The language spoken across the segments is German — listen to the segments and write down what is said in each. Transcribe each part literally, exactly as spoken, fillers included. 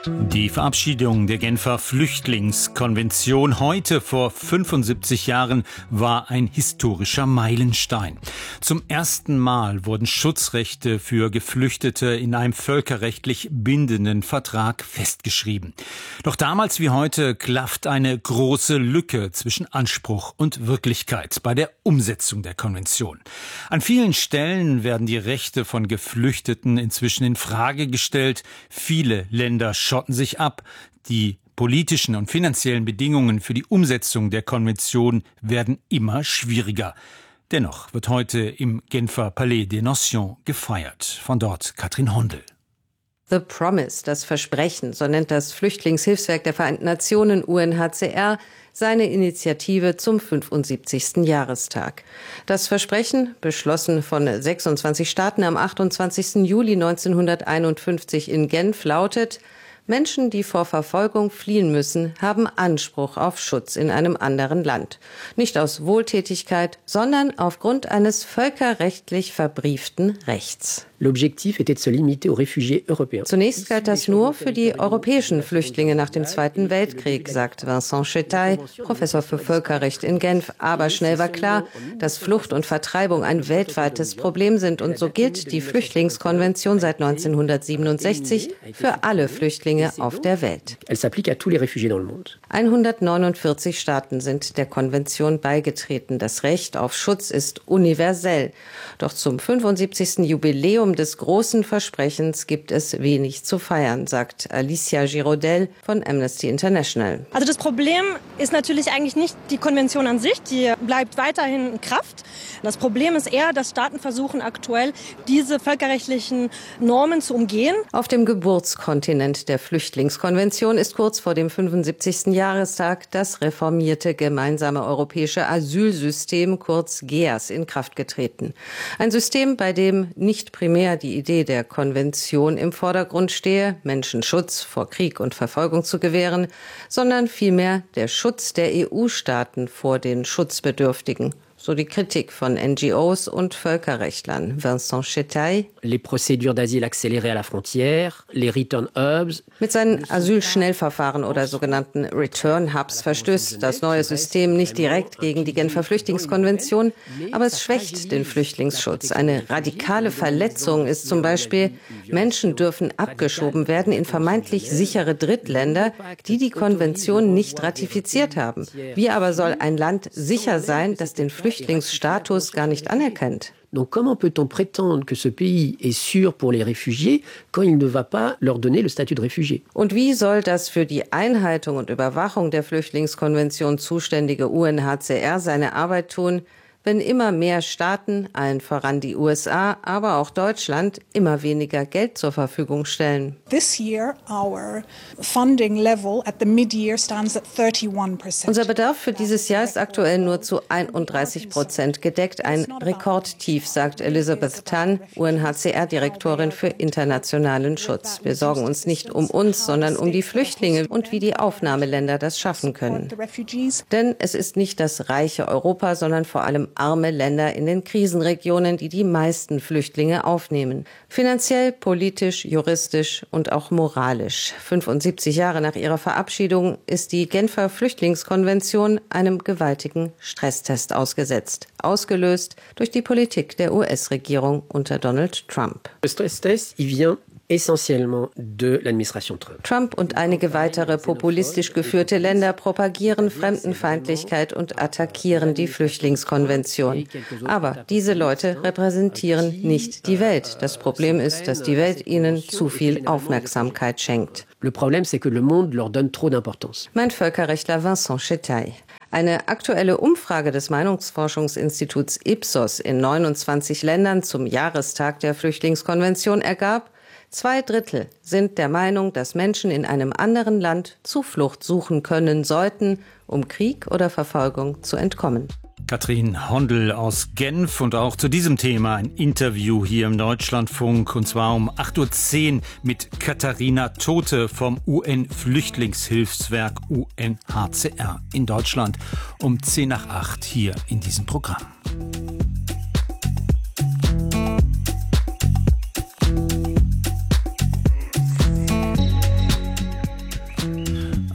Die Verabschiedung der Genfer Flüchtlingskonvention heute vor fünfundsiebzig Jahren war ein historischer Meilenstein. Zum ersten Mal wurden Schutzrechte für Geflüchtete in einem völkerrechtlich bindenden Vertrag festgeschrieben. Doch damals wie heute klafft eine große Lücke zwischen Anspruch und Wirklichkeit bei der Umsetzung der Konvention. An vielen Stellen werden die Rechte von Geflüchteten inzwischen in Frage gestellt. Viele Länder schotten sich ab. Die politischen und finanziellen Bedingungen für die Umsetzung der Konvention werden immer schwieriger. Dennoch wird heute im Genfer Palais des Nations gefeiert. Von dort Katrin Hondel. The Promise, das Versprechen, so nennt das Flüchtlingshilfswerk der Vereinten Nationen U N H C R seine Initiative zum fünfundsiebzigsten Jahrestag. Das Versprechen, beschlossen von sechsundzwanzig Staaten am achtundzwanzigsten Juli neunzehnhunderteinundfünfzig in Genf, lautet: Menschen, die vor Verfolgung fliehen müssen, haben Anspruch auf Schutz in einem anderen Land. Nicht aus Wohltätigkeit, sondern aufgrund eines völkerrechtlich verbrieften Rechts. L'objectif était de se limiter aux réfugiés européens. Zunächst galt das nur für die europäischen Flüchtlinge nach dem Zweiten Weltkrieg, sagt Vincent Chetaille, Professor für Völkerrecht in Genf. Aber schnell war klar, dass Flucht und Vertreibung ein weltweites Problem sind. Und so gilt die Flüchtlingskonvention seit neunzehnhundertsiebenundsechzig für alle Flüchtlinge auf der Welt. Elle s'applique à tous les réfugiés dans le monde. hundertneunundvierzig Staaten sind der Konvention beigetreten. Das Recht auf Schutz ist universell. Doch zum fünfundsiebzigsten Jubiläum des großen Versprechens gibt es wenig zu feiern, sagt Alicia Girodel von Amnesty International. Also das Problem ist natürlich eigentlich nicht die Konvention an sich, die bleibt weiterhin in Kraft. Das Problem ist eher, dass Staaten versuchen aktuell, diese völkerrechtlichen Normen zu umgehen. Auf dem Geburtskontinent der Flüchtlingskonvention ist kurz vor dem fünfundsiebzigsten Jahrestag das reformierte gemeinsame europäische Asylsystem, kurz G E A S, in Kraft getreten. Ein System, bei dem nicht primär die Idee der Konvention im Vordergrund stehe, Menschen Schutz vor Krieg und Verfolgung zu gewähren, sondern vielmehr der Schutz der E U-Staaten vor den Schutzbedürftigen. So die Kritik von N G Os und Völkerrechtlern. Vincent Chetaille. Les procédures d'asile accélérées à la frontière, les return hubs. Mit seinen Asylschnellverfahren oder sogenannten Return Hubs verstößt das neue System nicht direkt gegen die Genfer Flüchtlingskonvention, aber es schwächt den Flüchtlingsschutz. Eine radikale Verletzung ist zum Beispiel, Menschen dürfen abgeschoben werden in vermeintlich sichere Drittländer, die die Konvention nicht ratifiziert haben. Wie aber soll ein Land sicher sein, das den Flüchtlingsstatus gar nicht anerkennt? Donc comment peut-on prétendre que ce pays est sûr pour les réfugiés quand il ne va pas leur donner le statut de réfugié? Und wie soll das für die Einhaltung und Überwachung der Flüchtlingskonvention zuständige U N H C R seine Arbeit tun, wenn immer mehr Staaten, allen voran die U S A, aber auch Deutschland, immer weniger Geld zur Verfügung stellen? This year, our funding level at the mid-year stands at thirty-one percent. Unser Bedarf für dieses Jahr ist aktuell nur zu einunddreißig Prozent gedeckt. Ein Rekordtief, sagt Elizabeth Tan, U N H C R-Direktorin für internationalen Schutz. Wir sorgen uns nicht um uns, sondern um die Flüchtlinge und wie die Aufnahmeländer das schaffen können. Denn es ist nicht das reiche Europa, sondern vor allem arme Länder in den Krisenregionen, die die meisten Flüchtlinge aufnehmen. Finanziell, politisch, juristisch und auch moralisch. fünfundsiebzig Jahre nach ihrer Verabschiedung ist die Genfer Flüchtlingskonvention einem gewaltigen Stresstest ausgesetzt. Ausgelöst durch die Politik der U S-Regierung unter Donald Trump. Le Stresstest, il vient essentiellement de l'administration Trump. Trump und einige weitere populistisch geführte Länder propagieren Fremdenfeindlichkeit und attackieren die Flüchtlingskonvention. Aber diese Leute repräsentieren nicht die Welt. Das Problem ist, dass die Welt ihnen zu viel Aufmerksamkeit schenkt. Le problème, c'est que le monde leur donne trop d'importance. Mein Völkerrechtler Vincent Chetaille. Eine aktuelle Umfrage des Meinungsforschungsinstituts Ipsos in neunundzwanzig Ländern zum Jahrestag der Flüchtlingskonvention ergab, zwei Drittel sind der Meinung, dass Menschen in einem anderen Land Zuflucht suchen können sollten, um Krieg oder Verfolgung zu entkommen. Katrin Hondel aus Genf und auch zu diesem Thema ein Interview hier im Deutschlandfunk, und zwar um acht Uhr zehn mit Katharina Tote vom U N-Flüchtlingshilfswerk U N H C R in Deutschland um zehn nach acht hier in diesem Programm.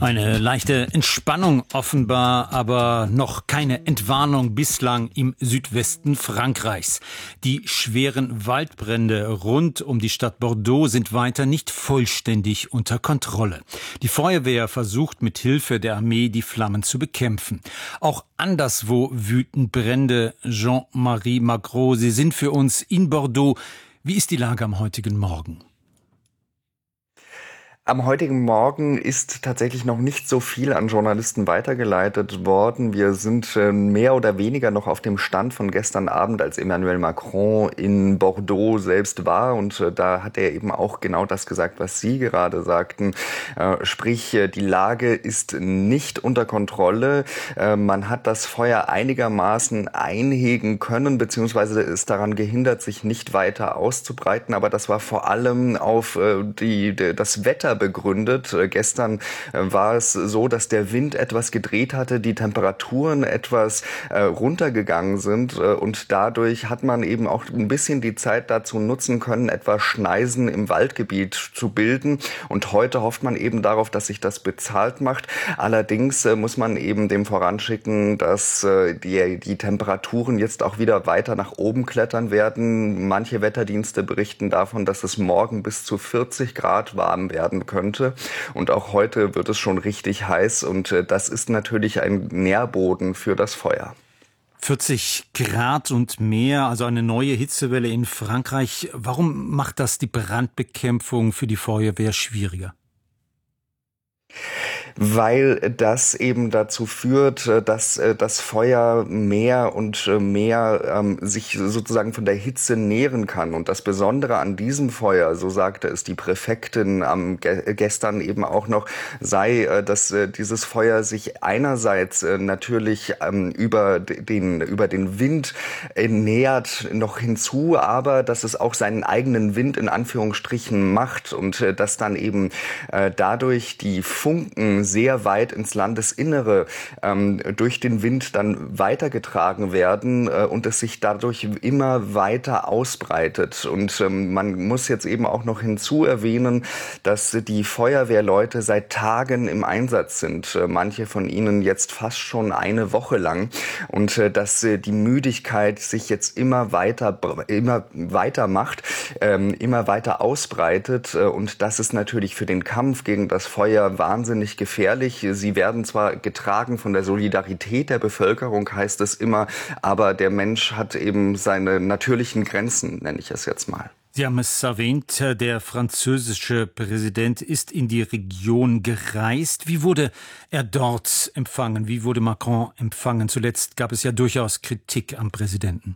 Eine leichte Entspannung offenbar, aber noch keine Entwarnung bislang im Südwesten Frankreichs. Die schweren Waldbrände rund um die Stadt Bordeaux sind weiter nicht vollständig unter Kontrolle. Die Feuerwehr versucht mit Hilfe der Armee die Flammen zu bekämpfen. Auch anderswo wüten Brände. Jean-Marie Magro, Sie sind für uns in Bordeaux. Wie ist die Lage am heutigen Morgen? Am heutigen Morgen ist tatsächlich noch nicht so viel an Journalisten weitergeleitet worden. Wir sind mehr oder weniger noch auf dem Stand von gestern Abend, als Emmanuel Macron in Bordeaux selbst war. Und da hat er eben auch genau das gesagt, was Sie gerade sagten. Sprich, die Lage ist nicht unter Kontrolle. Man hat das Feuer einigermaßen einhegen können, beziehungsweise ist daran gehindert, sich nicht weiter auszubreiten. Aber das war vor allem auf die, das Wetter begründet. Gestern war es so, dass der Wind etwas gedreht hatte, die Temperaturen etwas äh, runtergegangen sind äh, und dadurch hat man eben auch ein bisschen die Zeit dazu nutzen können, etwas Schneisen im Waldgebiet zu bilden und heute hofft man eben darauf, dass sich das bezahlt macht. Allerdings äh, muss man eben dem voranschicken, dass äh, die, die Temperaturen jetzt auch wieder weiter nach oben klettern werden. Manche Wetterdienste berichten davon, dass es morgen bis zu vierzig Grad warm werden könnte. Und auch heute wird es schon richtig heiß und äh, das ist natürlich ein Nährboden für das Feuer. vierzig Grad und mehr, also eine neue Hitzewelle in Frankreich. Warum macht das die Brandbekämpfung für die Feuerwehr schwieriger? Weil das eben dazu führt, dass das Feuer mehr und mehr ähm, sich sozusagen von der Hitze nähren kann. Und das Besondere an diesem Feuer, so sagte es die Präfektin am ge- gestern eben auch noch, sei, äh, dass äh, dieses Feuer sich einerseits äh, natürlich ähm, über den, über den Wind äh, nähert noch hinzu, aber dass es auch seinen eigenen Wind in Anführungsstrichen macht und äh, dass dann eben äh, dadurch die Funken sehr weit ins Landesinnere ähm, durch den Wind dann weitergetragen werden äh, und es sich dadurch immer weiter ausbreitet. Und ähm, man muss jetzt eben auch noch hinzu erwähnen, dass die Feuerwehrleute seit Tagen im Einsatz sind. Äh, manche von ihnen jetzt fast schon eine Woche lang. Und äh, dass äh, die Müdigkeit sich jetzt immer weiter, immer weiter macht, ähm, immer weiter ausbreitet. Äh, und das ist natürlich für den Kampf gegen das Feuer wahnsinnig gefährlich. Sie werden zwar getragen von der Solidarität der Bevölkerung, heißt es immer, aber der Mensch hat eben seine natürlichen Grenzen, nenne ich es jetzt mal. Sie haben es erwähnt, der französische Präsident ist in die Region gereist. Wie wurde er dort empfangen? Wie wurde Macron empfangen? Zuletzt gab es ja durchaus Kritik am Präsidenten.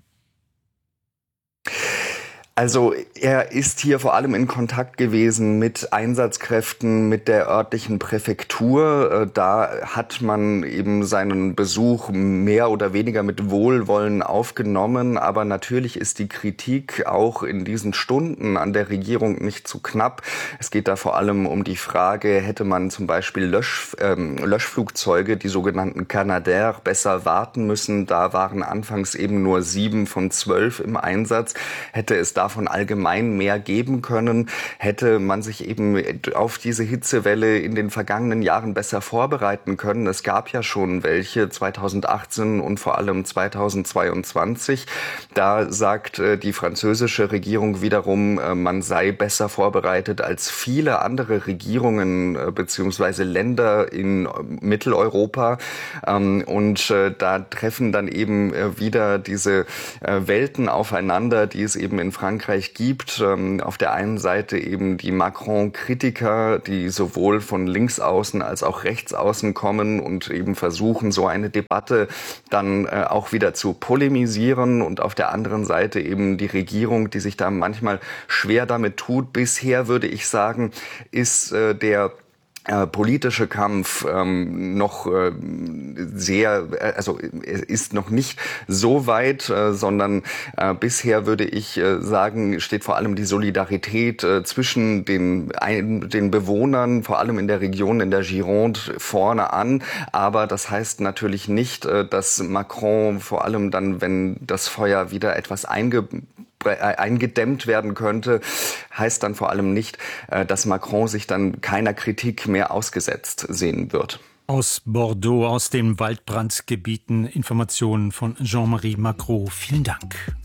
Also er ist hier vor allem in Kontakt gewesen mit Einsatzkräften, mit der örtlichen Präfektur. Da hat man eben seinen Besuch mehr oder weniger mit Wohlwollen aufgenommen. Aber natürlich ist die Kritik auch in diesen Stunden an der Regierung nicht zu knapp. Es geht da vor allem um die Frage, hätte man zum Beispiel Lösch, ähm, Löschflugzeuge, die sogenannten Canadair, besser warten müssen. Da waren anfangs eben nur sieben von zwölf im Einsatz. Hätte es da davon allgemein mehr geben können, hätte man sich eben auf diese Hitzewelle in den vergangenen Jahren besser vorbereiten können. Es gab ja schon welche zweitausendachtzehn und vor allem zweitausendzweiundzwanzig. Da sagt äh, die französische Regierung wiederum, äh, man sei besser vorbereitet als viele andere Regierungen äh, bzw. Länder in Mitteleuropa. Ähm, und äh, da treffen dann eben äh, wieder diese äh, Welten aufeinander, die es eben in Frankreich gibt. Ähm, auf der einen Seite eben die Macron-Kritiker, die sowohl von links außen als auch rechts außen kommen und eben versuchen, so eine Debatte dann äh, auch wieder zu polemisieren. Und auf der anderen Seite eben die Regierung, die sich da manchmal schwer damit tut. Bisher würde ich sagen, ist äh, der Äh, politische Kampf ähm, noch äh, sehr, also ist noch nicht so weit, äh, sondern äh, bisher würde ich äh, sagen, steht vor allem die Solidarität äh, zwischen den, ein, den Bewohnern, vor allem in der Region, in der Gironde, vorne an. Aber das heißt natürlich nicht, äh, dass Macron vor allem dann, wenn das Feuer wieder etwas einge eingedämmt werden könnte, heißt dann vor allem nicht, dass Macron sich dann keiner Kritik mehr ausgesetzt sehen wird. Aus Bordeaux, aus den Waldbrandgebieten, Informationen von Jean-Marie Magro. Vielen Dank.